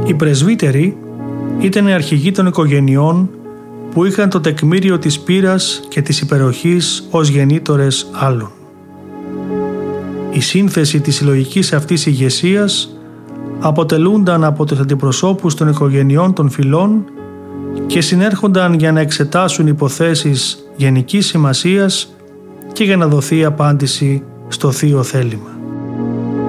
Οι πρεσβύτεροι ήταν οι αρχηγοί των οικογενειών που είχαν το τεκμήριο της πείρας και της υπεροχής ως γεννήτορες άλλων. Η σύνθεση της συλλογικής αυτής ηγεσίας αποτελούνταν από τους αντιπροσώπους των οικογενειών των φυλών και συνέρχονταν για να εξετάσουν υποθέσεις γενικής σημασίας και για να δοθεί απάντηση στο θείο θέλημα.